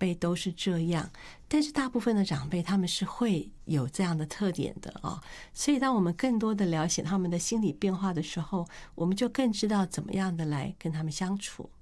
辈都是这样，但是大部分的长辈他们是会有这样的特点的啊。所以当我们更多的了解他们的心理变化的时候，我们就更知道怎么样的来跟他们相处。